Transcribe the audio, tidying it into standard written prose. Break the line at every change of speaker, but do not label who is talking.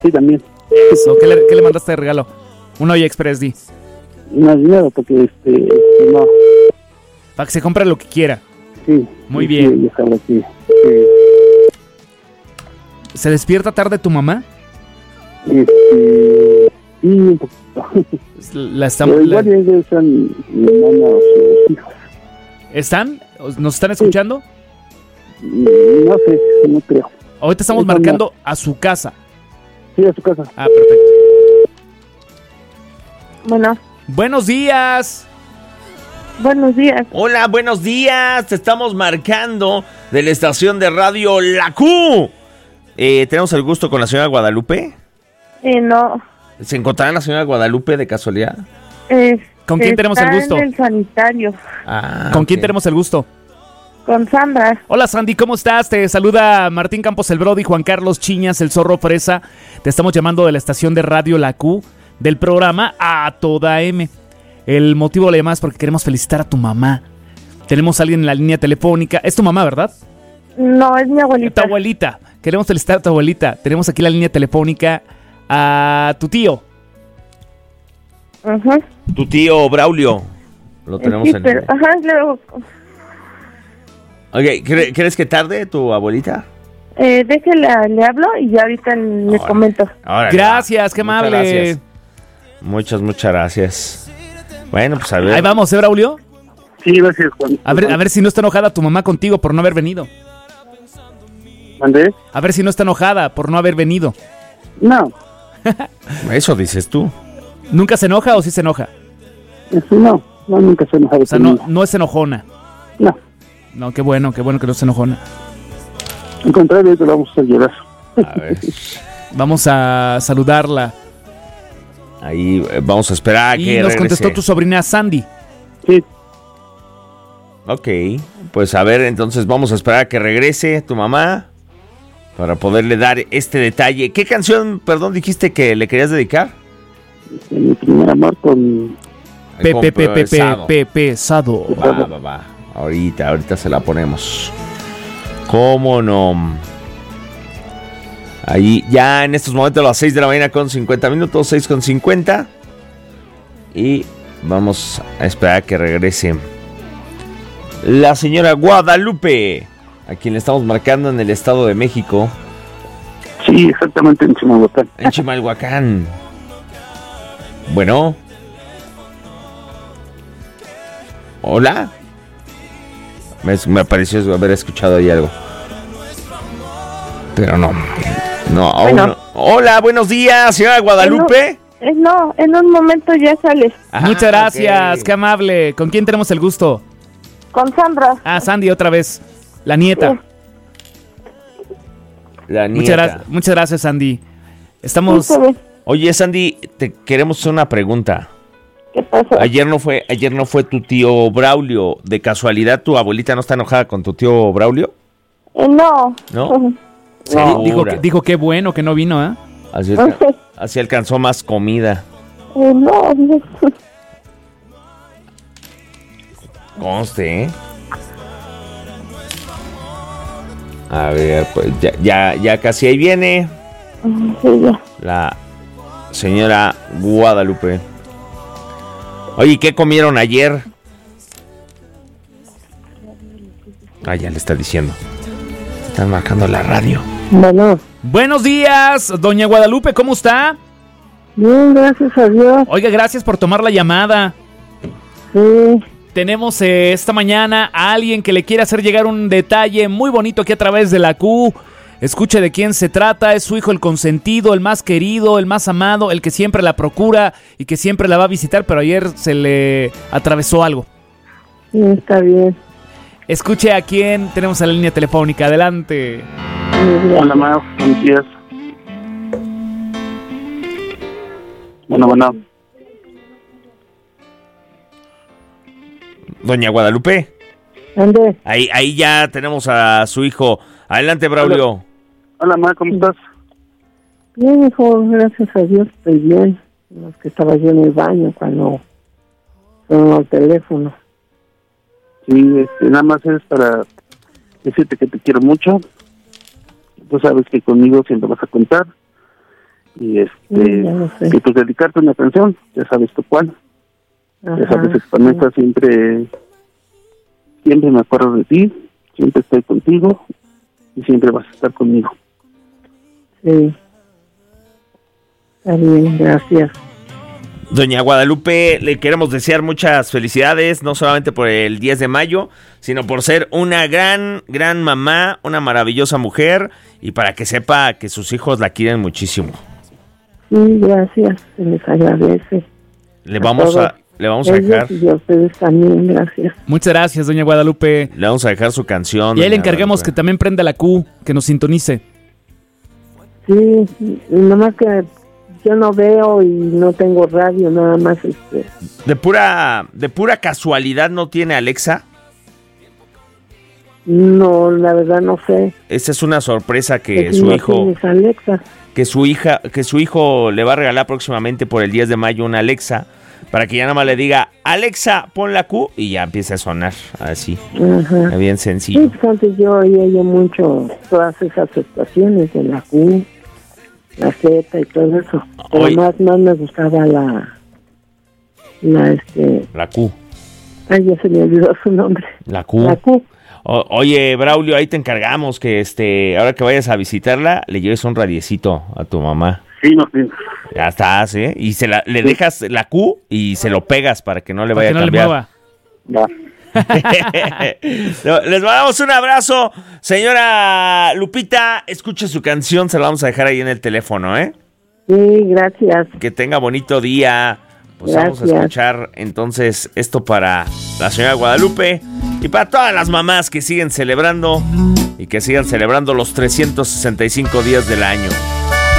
Sí, también.
Eso, ¿qué le mandaste de regalo? Un Olla Express, di.
No dinero, porque no.
Para que se compre lo que quiera.
Sí.
Muy
sí,
bien.
Sí, ya sabes, sí.
¿Se despierta tarde tu mamá?
Sí, un poquito. Pero igual ya están mi hermana o sus hijos.
¿Están? ¿Nos están escuchando?
No sé, no creo.
Ahorita estamos marcando a su casa.
Sí, a su casa.
Ah, perfecto.
Bueno.
Buenos días.
Buenos días.
Hola, buenos días. Te estamos marcando de la estación de radio La Q. ¿Tenemos el gusto con la señora Guadalupe?
No.
¿Se encontrará la señora Guadalupe de casualidad?
¿Con quién tenemos el gusto?
En el sanitario.
¿Con quién tenemos el gusto?
Con Sandra.
Hola Sandy, ¿cómo estás? Te saluda Martín Campos el Brody, Juan Carlos Chiñas, el Zorro Fresa. Te estamos llamando de la estación de radio La Q, del programa A Toda M. El motivo de la llamada es porque queremos felicitar a tu mamá. Tenemos a alguien en la línea telefónica. Es tu mamá, ¿verdad?
No, es mi abuelita.
Tu abuelita. Queremos felicitar a tu abuelita. Tenemos aquí en la línea telefónica a tu tío.
Ajá.
Tu tío Braulio. Lo tenemos
sí, pero, ajá, claro.
Okay, ¿crees que tarde tu abuelita?
Déjela, le hablo y ya ahorita le comento.
Gracias, qué amable.
Gracias. Muchas gracias. Bueno, pues a ver.
Ahí vamos, Braulio?
Sí, gracias, Juan.
A ver si no está enojada tu mamá contigo por no haber venido.
¿Mandé?
A ver si no está enojada por no haber venido.
No.
Eso dices tú.
¿Nunca se enoja o sí se enoja?
No, nunca se enoja.
O sea, no es enojona.
No.
No, qué bueno que no se enojona.
Al contrario, te lo vamos a llevar.
A ver.
Vamos a saludarla.
Ahí vamos a esperar a que
nos
regrese.
Contestó tu sobrina Sandy.
Sí.
Ok, pues a ver, entonces vamos a esperar a que regrese tu mamá para poderle dar este detalle. ¿Qué canción, perdón, dijiste que le querías dedicar?
Mi primer amor con...
Pesado.
Va. Ahorita se la ponemos. ¿Cómo no? Ahí ya en estos momentos a las 6 de la mañana con 50 minutos, 6 con 50. Y vamos a esperar a que regrese la señora Guadalupe, a quien le estamos marcando en el Estado de México.
Sí, exactamente, en Chimalhuacán.
En Chimalhuacán. Bueno. Hola. Me pareció haber escuchado ahí algo. Pero no. No, aún
Bueno.
no. Hola, buenos días, señora Guadalupe.
No, en un momento ya sales.
Muchas gracias,
ok.
qué amable. ¿Con quién tenemos el gusto?
Con Sandra.
Ah, Sandy, otra vez. La nieta.
La nieta.
Muchas gracias, Sandy. Estamos...
Sí, ¿sabes?
Oye, Sandy, te queremos hacer una pregunta.
¿Qué pasó?
Ayer no fue tu tío Braulio. ¿De casualidad tu abuelita no está enojada con tu tío Braulio?
No.
¿No?
Dijo qué bueno que no vino, ¿eh?
Así alcanzó más comida.
No.
Conste, ¿eh? A ver, pues ya casi ahí viene
Sí, ya.
la señora Guadalupe. Oye, ¿qué comieron ayer? Ah, ya le está diciendo. Están marcando la radio.
Bueno,
Buenos días, doña Guadalupe, ¿cómo está?
bien, gracias a Dios.
Oiga, gracias por tomar la llamada.
Sí,
Tenemos esta mañana a alguien que le quiere hacer llegar un detalle muy bonito aquí a través de la Q. Escuche de quién se trata, es su hijo el consentido, el más querido, el más amado, el que siempre la procura y que siempre la va a visitar, pero ayer se le atravesó algo.
sí, está bien.
Escuche a quién tenemos en la línea telefónica, adelante.
Hola, Mau, buenos días. Bueno.
Doña Guadalupe.
¿Dónde?
Ahí ya tenemos a su hijo. Adelante, Braulio.
Hola, Mau, ¿cómo estás?
Bien, hijo, gracias a Dios estoy bien. Es que estaba yo en el baño cuando sonó el teléfono.
Sí, nada más es para decirte que te quiero mucho. Tú sabes que conmigo siempre vas a contar. y y pues dedicarte una canción, ya sabes tú cuál. Ya sabes, Expanesta, siempre me acuerdo de ti, siempre estoy contigo y siempre vas a estar conmigo.
Sí. Está bien, gracias.
Doña Guadalupe, le queremos desear muchas felicidades, no solamente por el 10 de mayo, sino por ser una gran mamá, una maravillosa mujer, y para que sepa que sus hijos la quieren muchísimo.
Sí, gracias, se les agradece.
Le vamos a dejar.
Y a ustedes también, gracias.
Muchas gracias, doña Guadalupe.
Le vamos a dejar su canción.
Y ahí le encargamos que también prenda la Q, que nos sintonice.
Sí, nomás que yo no veo y no tengo radio, nada más
¿De pura casualidad no tiene Alexa?
No, la verdad no sé.
Esta es una sorpresa que
Pues
su
no
hijo...
tienes Alexa.
Que su hijo le va a regalar próximamente por el 10 de mayo una Alexa, para que ya nada más le diga, Alexa, pon la Q, y ya empiece a sonar así.
Ajá.
Bien sencillo.
Sí, pues antes yo oía mucho todas esas estaciones de la Q, la Z y todo eso. Pero más me gustaba la
Q.
Ay, ya se me olvidó su nombre.
La Q.
La Q.
Oye, Braulio, ahí te encargamos que ahora que vayas a visitarla, le lleves un radiecito a tu mamá.
Sí, Martín.
Ya estás, ¿eh? Y le dejas la Q y se lo pegas para que no le vaya a cambiar.
Le
mueva.
Les mandamos un abrazo. Señora Lupita, escuche su canción, se la vamos a dejar ahí en el teléfono, ¿eh?
Sí, gracias.
Que tenga bonito día. Pues
gracias.
Vamos a escuchar entonces esto para la señora Guadalupe y para todas las mamás que siguen celebrando y que sigan celebrando los 365 días del año.